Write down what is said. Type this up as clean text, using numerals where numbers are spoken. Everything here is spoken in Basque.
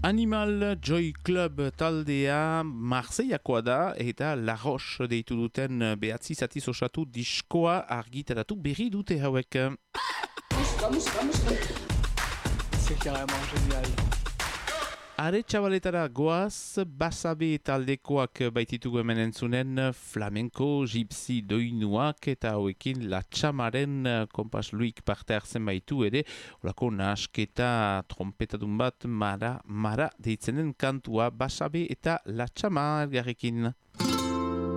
Animal Joy Club taldea Marseillakoa da eta La Roche deitu duten behatzi zatiz osatu diskoa argitaratu berri dute hauek. C'est carrément génial. Are txabaletara goaz, basabe taldekoak baititugu hemen entzunen flamenko, gypsy doinuak eta hauekin La Txamaren kompas Luik parte hartzen baitu ere, olako nahasketa trompetadun bat mara deitzenen kantua basabe eta La Txama elgarrekin.